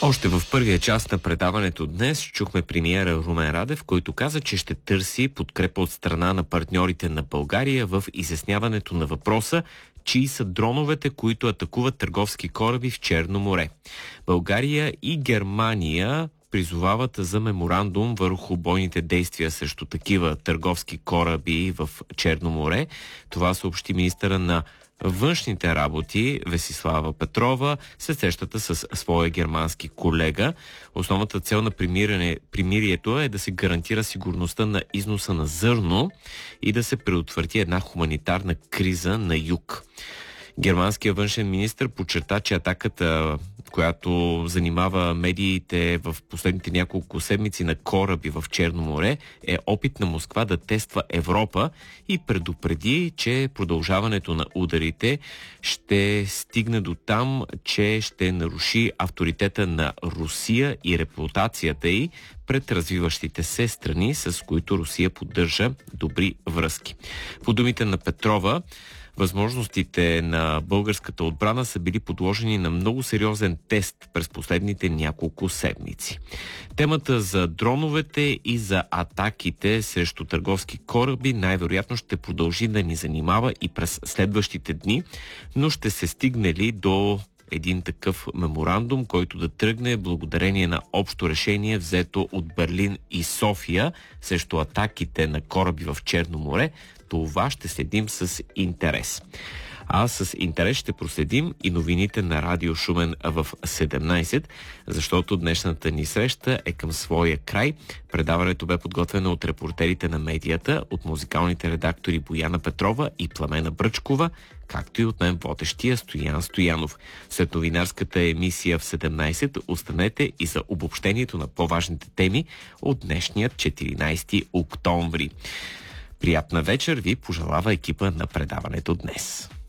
Още в първия част на предаването днес чухме премиера Румен Радев, който каза, че ще търси подкрепа от страна на партньорите на България в изясняването на въпроса, чии са дроновете, които атакуват търговски кораби в Черно море. България и Германия призовават за меморандум върху бойните действия срещу такива търговски кораби в Черно море. Това съобщи министъра на външните работи Весислава Петрова след срещата с своя германски колега. Основната цел на примирието е да се гарантира сигурността на износа на зърно и да се предотврати една хуманитарна криза на юг. Германският външен министър подчерта, че атаката, която занимава медиите в последните няколко седмици на кораби в Черно море, е опит на Москва да тества Европа и предупреди, че продължаването на ударите ще стигне до там, че ще наруши авторитета на Русия и репутацията й пред развиващите се страни, с които Русия поддържа добри връзки. По думите на Петрова, възможностите на българската отбрана са били подложени на много сериозен тест през последните няколко седмици. Темата за дроновете и за атаките срещу търговски кораби най-вероятно ще продължи да ни занимава и през следващите дни, но ще се стигне ли до един такъв меморандум, който да тръгне благодарение на общо решение, взето от Берлин и София срещу атаките на кораби в Черно море, това ще следим с интерес. А с интерес ще проследим и новините на Радио Шумен в 17, защото днешната ни среща е към своя край. Предаването бе подготвено от репортерите на медията, от музикалните редактори Бояна Петрова и Пламена Бръчкова, както и от мен водещия Стоян Стоянов. След новинарската емисия в 17 останете и за обобщението на по-важните теми от днешният 14 октомври. Приятна вечер ви пожелава екипа на предаването днес.